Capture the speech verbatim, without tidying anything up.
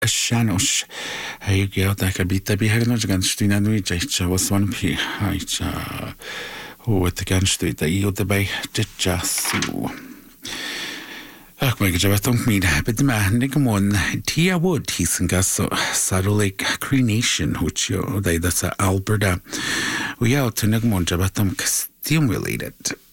Shanos. Hey, girl, that could be the behavior against the Nuija was one p. I who at the against the yield the bay Jijasu. Ach, mae gyda beth o'n gwneud beth yma, nig am o'n Tia Wood, hys yn gas o Saddle Cremation, which o ddeud at Alberta. Wyau, ti'n nig am o'n beth o'n custom related.